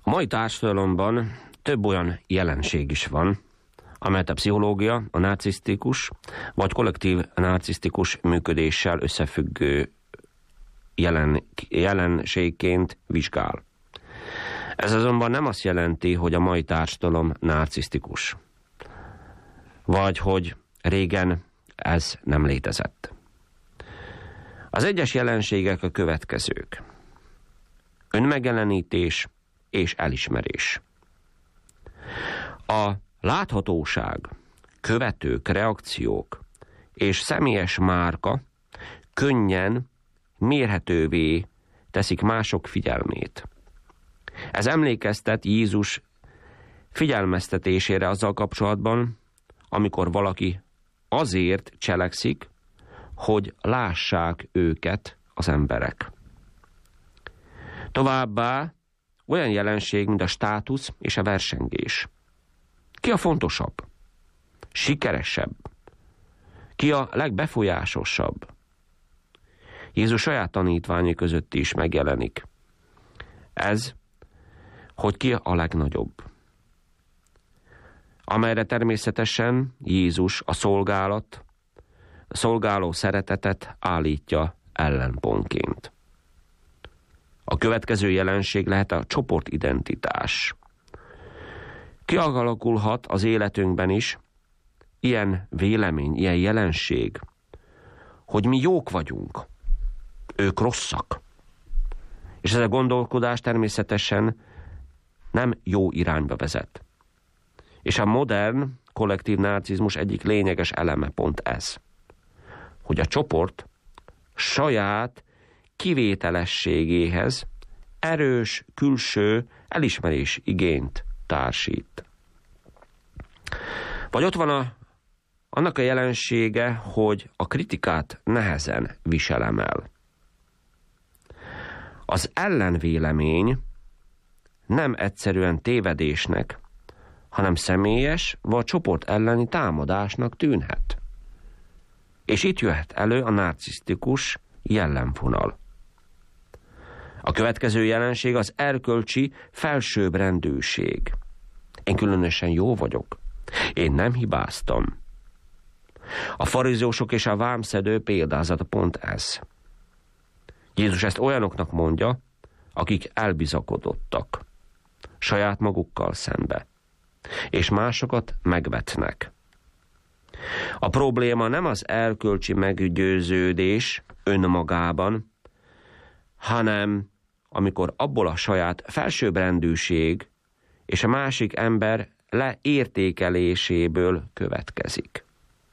A mai társadalomban több olyan jelenség is van, amelyet a pszichológia a narcisztikus vagy kollektív narcisztikus működéssel összefüggő jelenségként vizsgál. Ez azonban nem azt jelenti, hogy a mai társadalom narcisztikus, vagy hogy régen ez nem létezett. Az egyes jelenségek a következők: önmegjelenítés és elismerés. A láthatóság, követők, reakciók és személyes márka könnyen mérhetővé teszik mások figyelmét. Ez emlékeztet Jézus figyelmeztetésére azzal kapcsolatban, amikor valaki azért cselekszik, hogy lássák őket az emberek. Továbbá olyan jelenség, mint a státusz és a versengés. Ki a fontosabb? Sikeresebb? Ki a legbefolyásosabb? Jézus saját tanítványai között is megjelenik ez, hogy ki a legnagyobb. Amelyre természetesen Jézus a szolgáló szeretetet állítja ellenpontként. A következő jelenség lehet a csoportidentitás. Kialakulhat az életünkben is ilyen vélemény, ilyen jelenség, hogy mi jók vagyunk, ők rosszak. És ez a gondolkodás természetesen nem jó irányba vezet. És a modern kollektív narcizmus egyik lényeges eleme pont ez, hogy a csoport saját kivételességéhez erős külső elismerés igényt társít. Vagy ott van annak a jelensége, hogy a kritikát nehezen viselem el. Az ellenvélemény nem egyszerűen tévedésnek, hanem személyes vagy csoport elleni támadásnak tűnhet. És itt jöhet elő a narcisztikus jellemvonal. A következő jelenség az erkölcsi felsőbbrendűség. Én különösen jó vagyok. Én nem hibáztam. A farizeusok és a vámszedő példázata pont ez. Jézus ezt olyanoknak mondja, akik elbizakodottak saját magukkal szembe, és másokat megvetnek. A probléma nem az erkölcsi meggyőződés önmagában, hanem amikor abból a saját felsőbbrendűség és a másik ember leértékeléséből következik.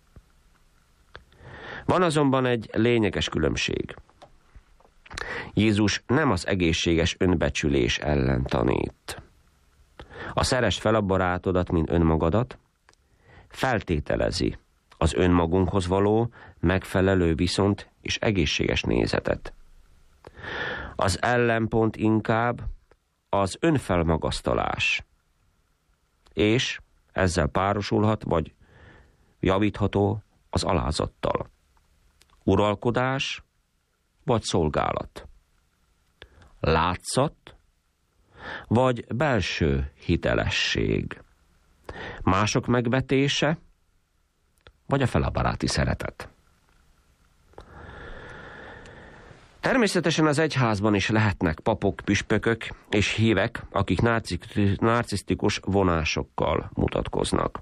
Van azonban egy lényeges különbség. Jézus nem az egészséges önbecsülés ellen tanít. A szeresd fel a barátodat, mint önmagadat, feltételezi az önmagunkhoz való megfelelő viszont és egészséges nézetet. Az ellenpont inkább az önfelmagasztalás, és ezzel párosulhat, vagy javítható az alázattal. Uralkodás vagy szolgálat. Látszat vagy belső hitelesség. Mások megvetése vagy a felabaráti szeretet. Természetesen az egyházban is lehetnek papok, püspökök és hívek, akik narcisztikus vonásokkal mutatkoznak.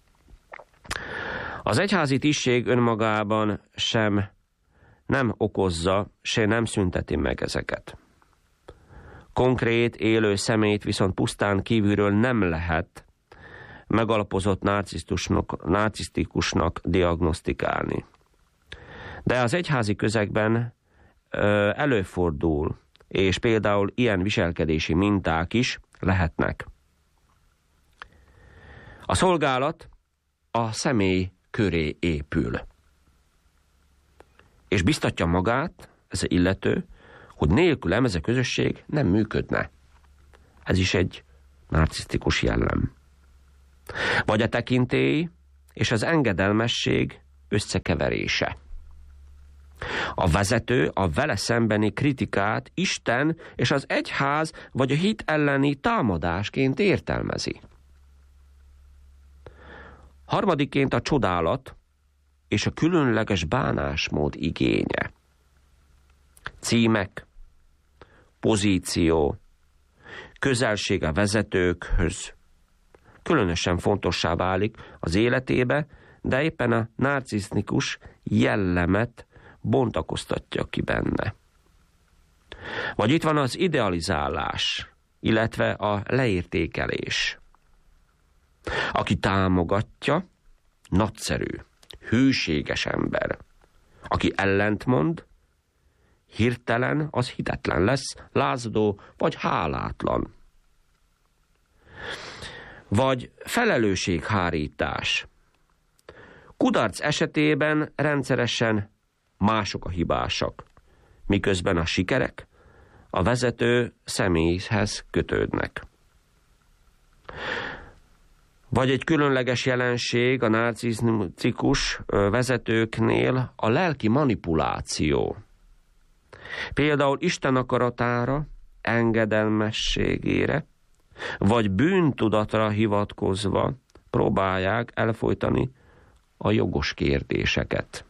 Az egyházi tisztség önmagában sem nem okozza, se nem szünteti meg ezeket. Konkrét, élő személyt viszont pusztán kívülről nem lehet megalapozott narcisztikusnak diagnosztikálni. De az egyházi közegben előfordul, és például ilyen viselkedési minták is lehetnek. A szolgálat a személy köré épül, és biztatja magát, ez az illető, hogy nélkülem ez a közösség nem működne. Ez is egy narcisztikus jellem. Vagy a tekintély és az engedelmesség összekeverése. A vezető a vele szembeni kritikát Isten és az egyház vagy a hit elleni támadásként értelmezi. Harmadikként a csodálat és a különleges bánásmód igénye. Címek, pozíció, közelség a vezetőkhöz különösen fontossá válik az életébe, de éppen a narcisztikus jellemet bontakoztatja ki benne. Vagy itt van az idealizálás, illetve a leértékelés. Aki támogatja, nagyszerű, hűséges ember. Aki ellentmond, hirtelen az hitetlen lesz, lázadó vagy hálátlan. Vagy felelősséghárítás. Kudarc esetében rendszeresen mások a hibásak, miközben a sikerek a vezető személyhez kötődnek. Vagy egy különleges jelenség a narcisztikus vezetőknél a lelki manipuláció. Például Isten akaratára, engedelmességére, vagy bűntudatra hivatkozva próbálják elfojtani a jogos kérdéseket.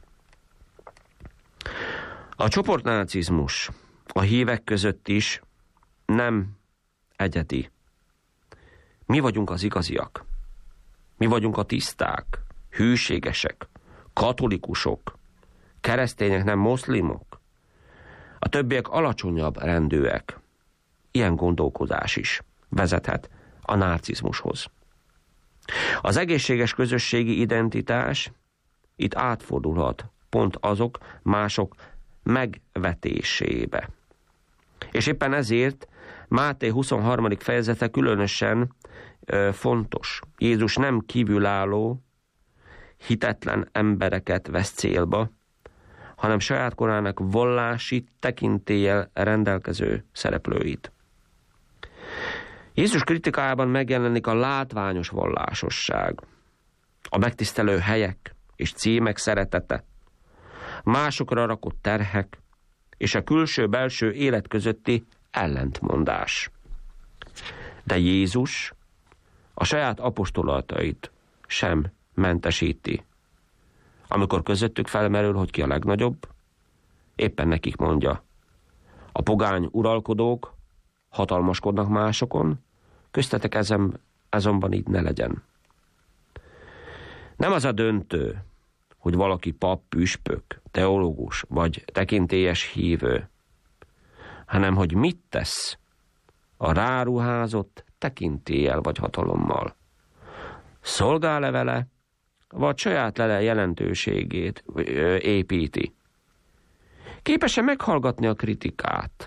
A csoportnácizmus a hívek között is nem egyedi. Mi vagyunk az igaziak. Mi vagyunk a tiszták, hűségesek, katolikusok, keresztények, nem moszlimok. A többiek alacsonyabb rendűek. Ilyen gondolkodás is vezethet a narcizmushoz. Az egészséges közösségi identitás itt átfordulhat pont azok mások megvetésébe. És éppen ezért Máté 23. fejezete különösen fontos. Jézus nem kívülálló, hitetlen embereket vesz célba, hanem saját korának vallási tekintéllyel rendelkező szereplőit. Jézus kritikájában megjelenik a látványos vallásosság, a megtisztelő helyek és címek szeretete, másokra rakott terhek és a külső-belső élet közötti ellentmondás. De Jézus a saját apostolatait sem mentesíti. Amikor közöttük felmerül, hogy ki a legnagyobb, éppen nekik mondja: a pogány uralkodók hatalmaskodnak másokon, köztetek azonban így ne legyen. Nem az a döntő, hogy valaki pap, püspök, teológus vagy tekintélyes hívő, hanem hogy mit tesz a ráruházott tekintéllyel vagy hatalommal. Szolgál-e vele, vagy saját lele jelentőségét építi? Képes-e meghallgatni a kritikát?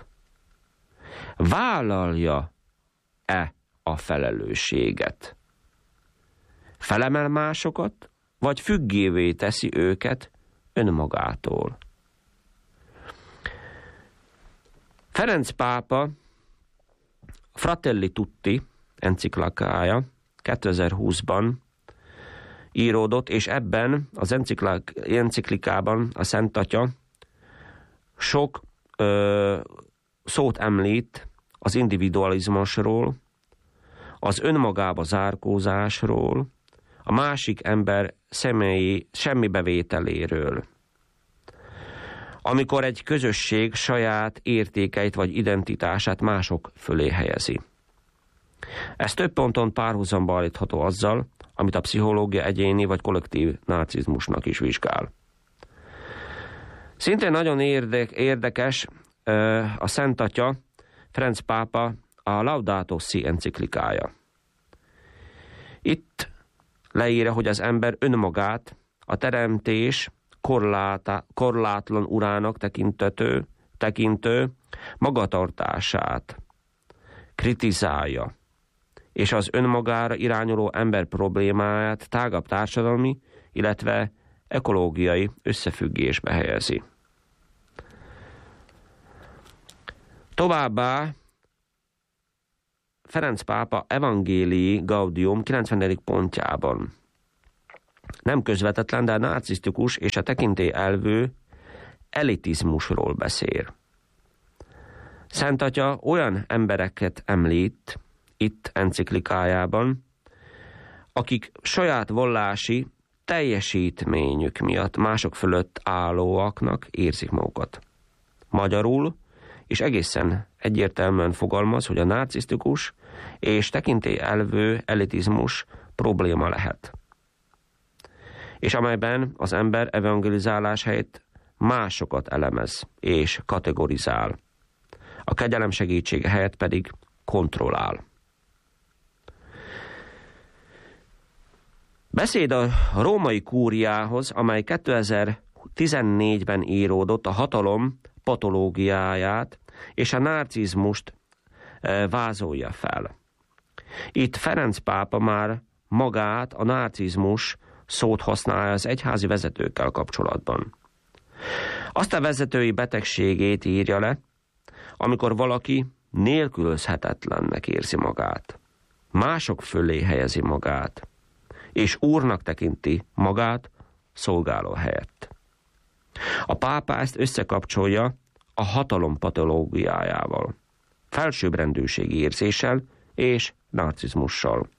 Vállalja-e a felelősséget? Felemel másokat, vagy függévé teszi őket önmagától? Ferenc pápa Fratelli Tutti enciklikája 2020-ban íródott, és ebben az enciklikában a Szent Atya sok szót említ az individualizmusról, az önmagába zárkózásról, a másik ember személyi semmibevételéről. Amikor egy közösség saját értékeit vagy identitását mások fölé helyezi. Ez több ponton párhuzamba állítható azzal, amit a pszichológia egyéni vagy kollektív narcizmusnak is vizsgál. Szintén nagyon érdekes a Szent Atya, Ferenc pápa a Laudato Si enciklikája. Itt leírja, hogy az ember önmagát a teremtés korlátlan urának tekintő magatartását kritizálja, és az önmagára irányuló ember problémáját tágabb társadalmi, illetve ekológiai összefüggésbe helyezi. Továbbá Ferenc pápa Evangelii Gaudium 90. pontjában nem közvetetlen, de narcisztikus és a tekintély elvű elitizmusról beszél. Szent Atya olyan embereket említ itt enciklikájában, akik saját vallási teljesítményük miatt mások fölött állóaknak érzik magukat. Magyarul, és egészen egyértelműen fogalmaz, hogy a narcisztikus és tekintélyelvű elitizmus probléma lehet. És amelyben az ember evangelizálás helyett másokat elemez és kategorizál. A kegyelem segítsége helyett pedig kontrollál. Beszéd a római kúriához, amely 2014-ben íródott, a hatalom patológiáját és a narcizmust vázolja fel. Itt Ferenc pápa már magát, a narcizmus szót használja az egyházi vezetőkkel kapcsolatban. Azt a vezetői betegségét írja le, amikor valaki nélkülözhetetlennek érzi magát, mások fölé helyezi magát, és úrnak tekinti magát szolgáló helyett. A pápa ezt összekapcsolja a hatalom patológiájával, felsőbbrendűségi érzéssel és narcizmussal.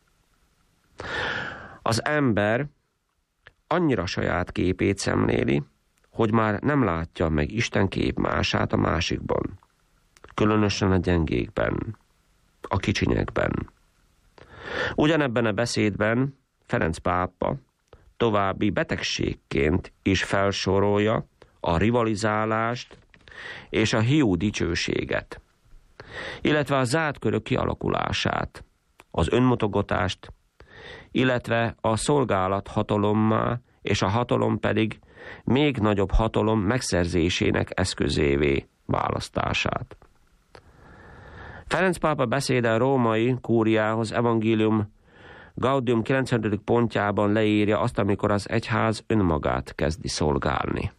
Az ember annyira saját képét szemléli, hogy már nem látja meg Isten képmását a másikban, különösen a gyengékben, a kicsinyekben. Ugyanebben a beszédben Ferenc pápa további betegségként is felsorolja a rivalizálást és a hiú dicsőséget, illetve a zárt körök kialakulását, az önmutogatást, illetve a szolgálat hatalommá és a hatalom pedig még nagyobb hatalom megszerzésének eszközévé választását. Ferenc pápa beszéde a római kúriához Evangélium Gaudium 90. pontjában leírja azt, amikor az egyház önmagát kezdi szolgálni.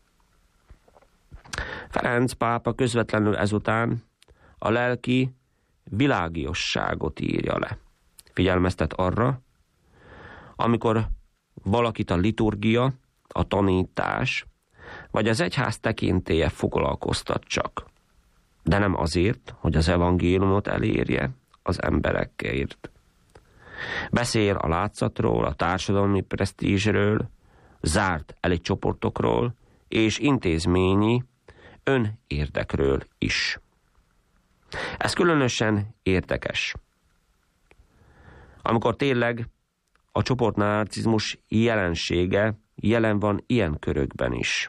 Ferenc pápa közvetlenül ezután a lelki világiosságot írja le. Figyelmeztet arra, amikor valakit a liturgia, a tanítás, vagy az egyház tekintélye foglalkoztat csak. De nem azért, hogy az evangéliumot elérje az emberekért. Beszél a látszatról, a társadalmi presztízsről, zárt elitcsoportokról és intézményi önérdekről is. Ez különösen érdekes, amikor tényleg a csoportnarcizmus jelensége jelen van ilyen körökben is.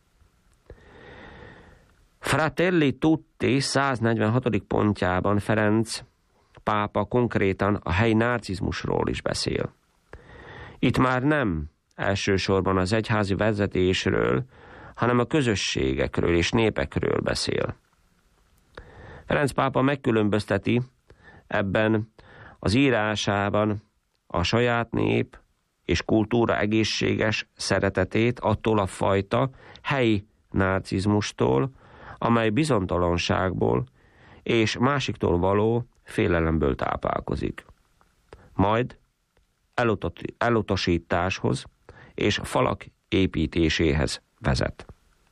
Fratelli Tutti 146. pontjában Ferenc pápa konkrétan a helyi narcizmusról is beszél. Itt már nem elsősorban az egyházi vezetésről, hanem a közösségekről és népekről beszél. Ferenc pápa megkülönbözteti ebben az írásában a saját nép és kultúra egészséges szeretetét attól a fajta helyi narcizmustól, amely bizonytalanságból és másiktól való félelemből táplálkozik. Majd elutasításhoz és falak építéséhez vezet.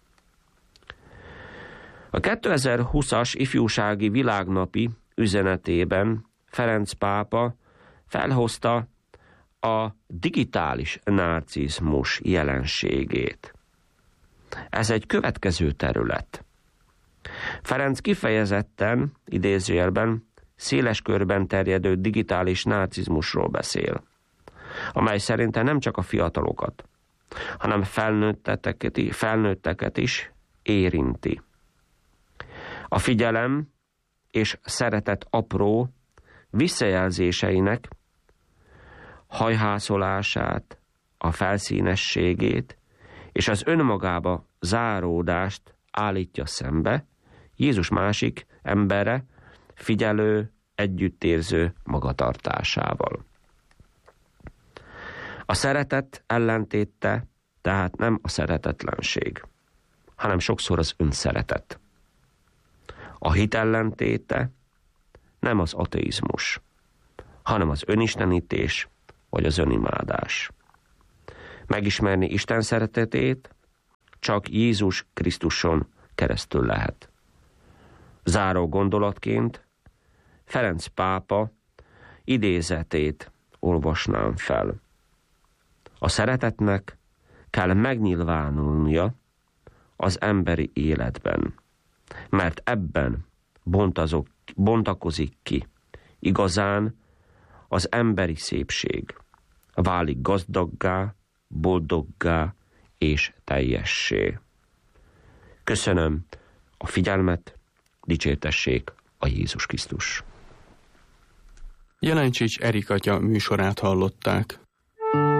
A 2020-as ifjúsági világnapi üzenetében Ferenc pápa felhozta a digitális narcizmus jelenségét. Ez egy következő terület. Ferenc kifejezetten, idézőjelben, széles körben terjedő digitális narcizmusról beszél, amely szerinte nem csak a fiatalokat, hanem felnőtteket is érinti. A figyelem és szeretet apró visszajelzéseinek hajhászolását, a felszínességét és az önmagába záródást állítja szembe Jézus másik emberre figyelő, együttérző magatartásával. A szeretet ellentéte tehát nem a szeretetlenség, hanem sokszor az önszeretet. A hit ellentéte nem az ateizmus, hanem az önistenítés vagy az önimádás. Megismerni Isten szeretetét csak Jézus Krisztuson keresztül lehet. Záró gondolatként Ferenc pápa idézetét olvasnám fel. A szeretetnek kell megnyilvánulnia az emberi életben, mert ebben bontakozik ki igazán az emberi szépség, válik gazdaggá, boldoggá és teljessé. Köszönöm a figyelmet, dicsértessék a Jézus Krisztus. Jelencsics Erik atya műsorát hallották.